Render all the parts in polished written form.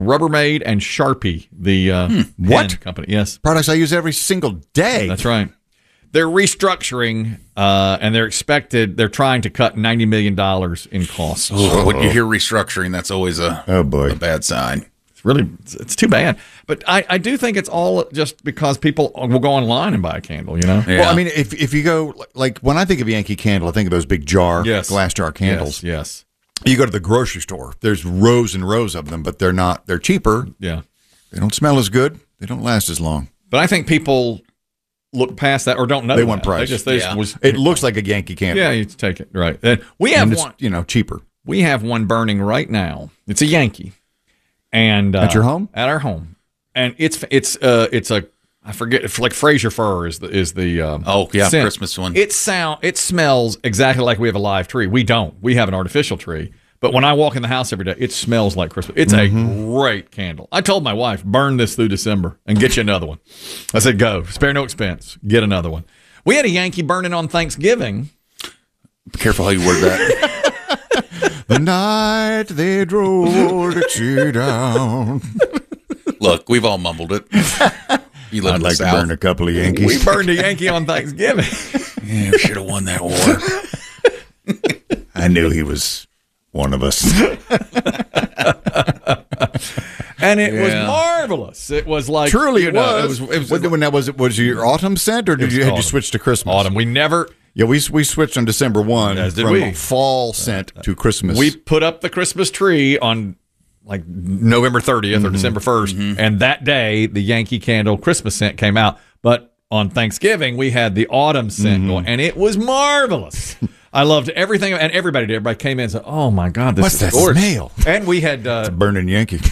Rubbermaid and Sharpie, the what pen company. Yes, products I use every single day. that's right. They're restructuring, and they're trying to cut $90 million in costs. When you hear restructuring, that's always a bad sign. It's too bad. But I do think it's all just because people will go online and buy a candle, Yeah. Well, I mean, if you go, like, when I think of Yankee Candle, I think of those big glass jar candles. Yes. You go to the grocery store, there's rows and rows of them, but they're cheaper. Yeah. They don't smell as good. They don't last as long. But I think people look past that or don't know They want that. price. It It looks like a Yankee Candle. Yeah, you take it. Right. And we have And it's, one. cheaper. We have one burning right now. It's a Yankee. And At your home? At our home. And it's a I forget, it's like Fraser Fir is the scent. Christmas one. It smells exactly like we have a live tree. We don't. We have an artificial tree. But when I walk in the house every day, it smells like Christmas. It's a great candle. I told my wife, burn this through December and get you another one. I said, go. Spare no expense. Get another one. We had a Yankee burning on Thanksgiving. Be careful how you word that. The night they drove the tree down. Look, we've all mumbled it. You live I'd in the like to South. burn a couple of Yankees. We burned a Yankee on Thanksgiving. Yeah, we should have won that war. I knew he was one of us. And it was marvelous. It was like Truly, it was. Was it your autumn scent, or had you switch to Christmas? Autumn. We never. Yeah, we switched on December 1 As did from we. fall scent to Christmas. We put up the Christmas tree on like November 30th or December 1st, and that day the Yankee Candle Christmas scent came out. But on Thanksgiving we had the autumn scent going, and it was marvelous. I loved everything, and everybody did. Everybody came in and said, "Oh my God, this What's is that gorgeous." smell? And we had burning Yankee.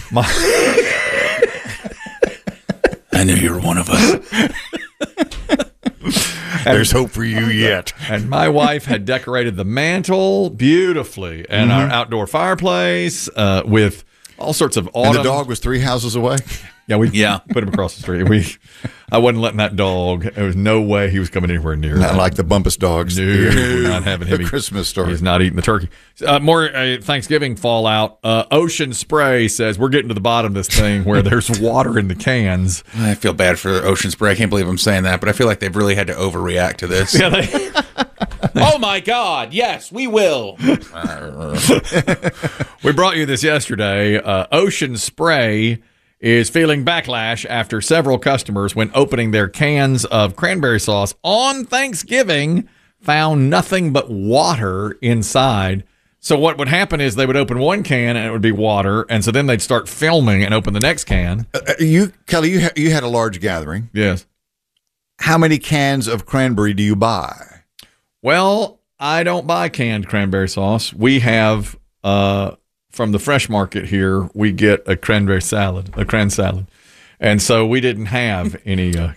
I knew you were one of us. There's hope for you yet. And my wife had decorated the mantle beautifully and our outdoor fireplace with all sorts of autumn. And the dog was 3 houses away. Yeah, we put him across the street. I wasn't letting that dog. There was no way he was coming anywhere near. Not like the Bumpus dogs. No, we're not having him. The Christmas story. He's not eating the turkey. More Thanksgiving fallout. Ocean Spray says we're getting to the bottom of this thing where there's water in the cans. I feel bad for Ocean Spray. I can't believe I'm saying that, but I feel like they've really had to overreact to this. Yeah, Oh my God! Yes, we will. we brought you this yesterday. Ocean Spray is feeling backlash after several customers, when opening their cans of cranberry sauce on Thanksgiving, found nothing but water inside. So what would happen is they would open one can and it would be water, and so then they'd start filming and open the next can. Kelly, you had a large gathering. Yes. How many cans of cranberry do you buy? Well, I don't buy canned cranberry sauce. We have from the fresh market here, we get a cranberry salad, a cran salad. And so we didn't have any. So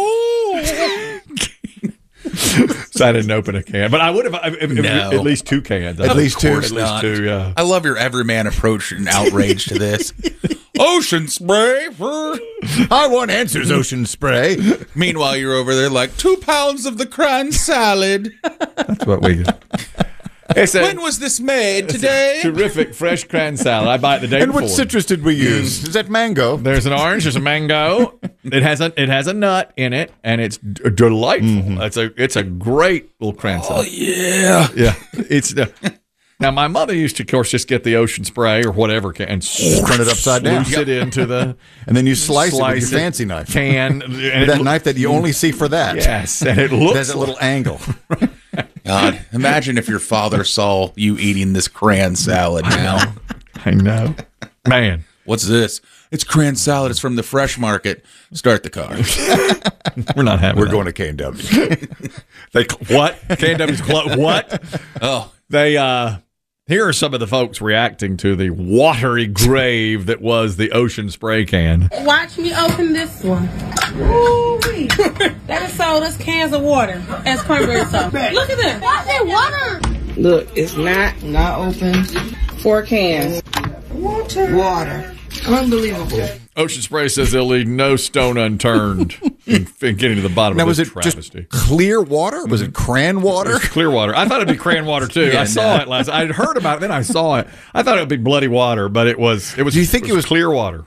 I didn't open a can. But I would have at least 2 cans. At least two? At least 2, yeah. I love your everyman approach and outrage to this. Ocean Spray for... I want answers, Ocean Spray. Meanwhile, you're over there like 2 pounds of the cran salad. That's what we get. When was this made? Today? Terrific fresh cran salad. I buy it the day And before. what citrus did we use? Is that mango? There's an orange. There's a mango. It has a nut in it, and it's delightful. It's a great little cran salad. Oh yeah, yeah. It's now my mother used to, of course, just get the Ocean Spray or whatever and turn it upside down, sluice it into the, and then you slice it with your fancy knife. Can with that knife that you only see for that. Yes, and it looks has a little angle. God, imagine if your father saw you eating this cran salad now. I know. Man. What's this? It's cran salad. It's from the fresh market. Start the car. We're not having We're going to K&W. What? K&W's closed. What? Oh. They, here are some of the folks reacting to the watery grave that was the Ocean Spray can. Watch me open this one. Ooh-wee. That is sold us cans of water as cranberry sauce. Look at this. Why is there water? Look, it's not open. 4 cans. Water. Unbelievable. Ocean Spray says they'll leave no stone unturned in getting to the bottom of this travesty. Just clear water? Was it cran water? It was clear water. I thought it'd be cran water too. I saw it last. I'd heard about it, then I saw it. I thought it would be bloody water, but it was. Do you think it was clear water?